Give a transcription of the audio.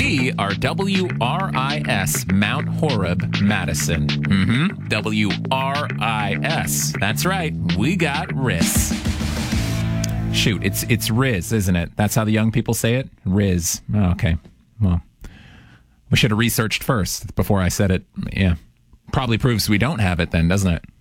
We are WRIS Mount Horeb, Madison. WRIS. That's right. We got RIS. Shoot, it's Riz, isn't it? That's how the young people say it? Riz. Oh, okay. Well, we should have researched first before I said it. Yeah. Probably proves we don't have it then, doesn't it?